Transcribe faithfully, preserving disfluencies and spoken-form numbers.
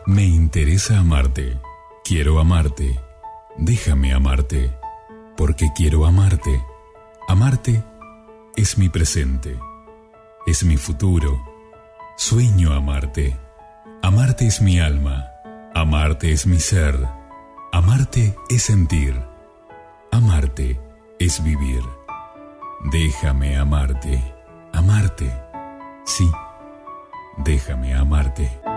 Me interesa amarte. Quiero amarte. Déjame amarte. Porque quiero amarte. Amarte es mi presente. Es mi futuro. Sueño amarte. Amarte es mi alma. Amarte es mi ser. Amarte es sentir. Amarte es vivir. Déjame amarte. Amarte. Sí, déjame amarte.